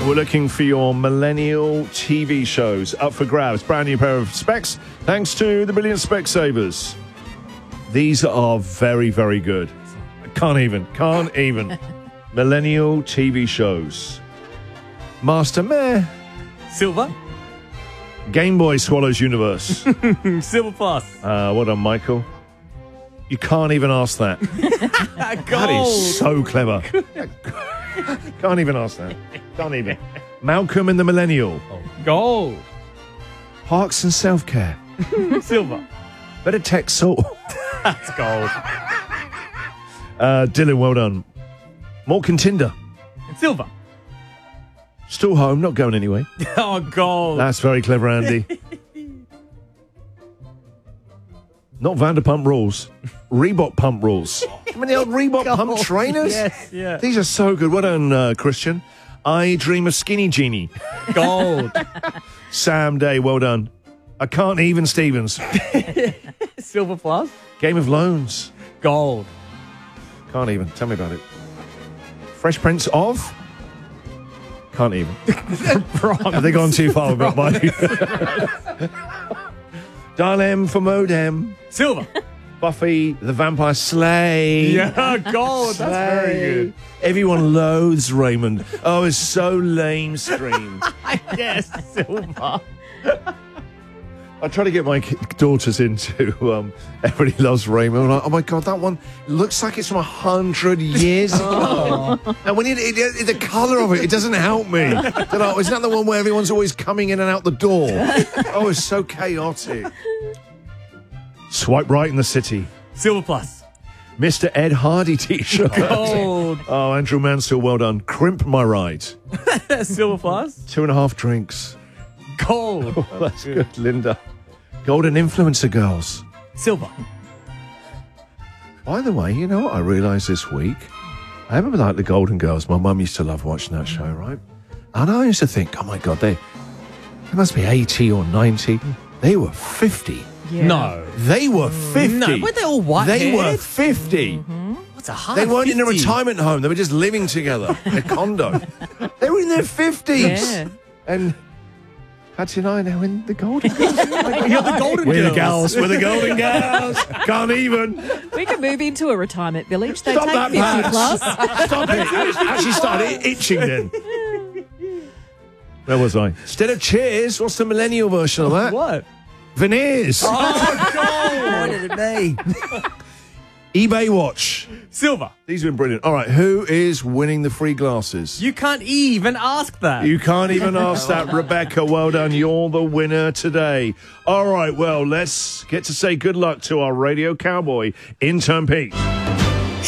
We're looking for your millennial TV shows up for grabs. Brand new pair of specs, thanks to the brilliant Specsavers. These are very, very good. Can't even. Millennial TV shows. Master Meh. Silver. Game Boy Swallows Universe. Silver Plus. Well done, Michael. You can't even ask that. That is so clever. Can't even ask that. Can't even. Malcolm and the Millennial. Gold. Parks and Self-Care. Silver. Better Tech Salt. That's gold. Dylan, well done. Mork and Tinder. Silver. Still home, not going anyway. Oh, gold. That's very clever, Andy. Not Vanderpump Rules. Reebok Pump Rules. Remember the old Reebok Pump trainers? Yes, yeah. These are so good. Well done, Christian. I Dream of Skinny Genie. Gold. Sam Day, well done. I Can't Even Stevens. Silver Plus. Game of Loans. Gold. Can't even. Tell me about it. Fresh Prince of? Can't even. Have they gone too far about my... Dial M for Modem. Silver. Buffy the Vampire Slay. Yeah, gold. That's very good. Everyone loathes Raymond. Oh, it's so lame stream. Yes, silver. I try to get my daughters into Everybody Loves Raymond. Like, oh my God, that one looks like it's from 100 years ago. And when the colour of it doesn't help me. Isn't that the one where everyone's always coming in and out the door? Oh, it's so chaotic. Swipe Right in the City. Silver Plus. Mr. Ed Hardy t-shirt. Gold. Oh, Andrew Mansell, well done. Crimp My Ride. Silver Plus. 2.5 drinks. Gold. Oh, that's good, Linda. Golden Influencer Girls. Silver. By the way, you know what I realised this week? I remember like the Golden Girls. My mum used to love watching that show, right? And I used to think, oh my God, they must be 80 or 90. They were 50. Yeah. No. They were 50. No, weren't they all white-haired? They were 50. What's a hard They weren't 50? in a retirement home. They were just living together in a condo. They were in their 50s. Yeah. And Patsy and I now in the Golden Girls. You're the Golden We're Girls. the gals. We're the Golden Girls. Can't even. We could move into a retirement village. They Stop take that, 50 Pats. plus. Stop it. Actually started itching then. Where was I? Instead of Cheers, what's the millennial version of that? What? Veneers. Oh, gold. What did it be? eBay Watch. Silver. These have been brilliant. All right, who is winning the free glasses? You can't even ask that. You can't even ask that, Rebecca. Well done. You're the winner today. All right, well, let's get to say good luck to our radio cowboy, Intern Pete.